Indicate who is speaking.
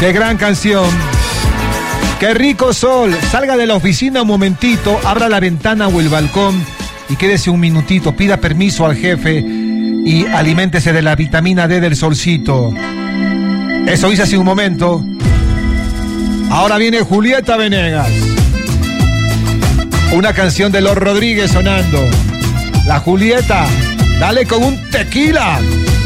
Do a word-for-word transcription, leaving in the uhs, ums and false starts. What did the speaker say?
Speaker 1: Qué gran canción. Qué rico sol. Salga de la oficina un momentito, abra la ventana o el balcón y quédese un minutito. Pida permiso al jefe y aliméntese de la vitamina D del solcito. Eso hice hace un momento. Ahora viene Julieta Venegas. Una canción de Los Rodríguez sonando. La Julieta, dale con un tequila.